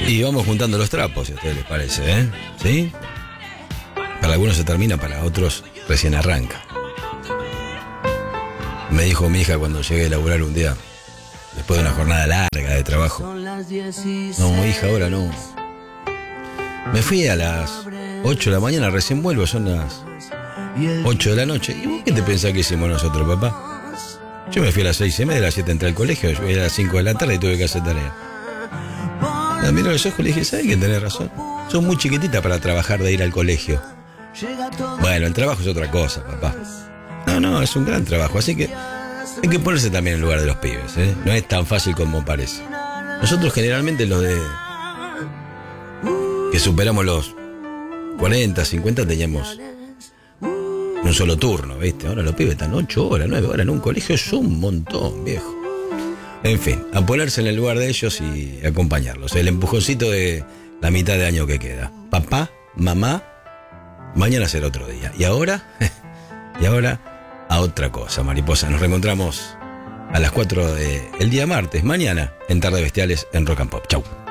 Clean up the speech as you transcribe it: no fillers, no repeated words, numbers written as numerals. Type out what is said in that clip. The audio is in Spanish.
Y vamos juntando los trapos, si a ustedes les parece, ¿eh? ¿Sí? Para algunos se termina, para otros recién arranca. Me dijo mi hija cuando llegué a laburar un día, después de una jornada larga de trabajo: no, hija, ahora no. Me fui a las 8 de la mañana, recién vuelvo, son las 8 de la noche. ¿Y vos qué te pensás que hicimos nosotros, papá? Yo me fui a las 6:30, a las 7 entré al colegio, yo era a las 5 de la tarde y tuve que hacer tarea. Me miró a los ojos y le dije: ¿sabes que tenés razón? Sos muy chiquitita para trabajar de ir al colegio. Bueno, el trabajo es otra cosa, papá. No, es un gran trabajo, así que hay que ponerse también en el lugar de los pibes, ¿eh? No es tan fácil como parece. Nosotros generalmente los de que superamos los 40, 50 teníamos un solo turno, ¿viste? Ahora los pibes están 8 horas, 9 horas en un colegio, es un montón, viejo. En fin, a ponerse en el lugar de ellos y acompañarlos. El empujoncito de la mitad de año que queda. Papá, mamá, mañana será otro día. Y ahora a otra cosa, mariposa. Nos reencontramos a las 4 del día martes, mañana, en Tarde Bestiales en Rock and Pop. Chau.